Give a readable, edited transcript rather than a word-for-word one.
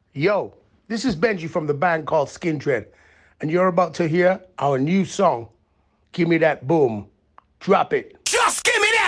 Yo, this is Benji from the band called Skin Dread, and you're about to hear our new song, Give Me That Boom. Drop it. Just give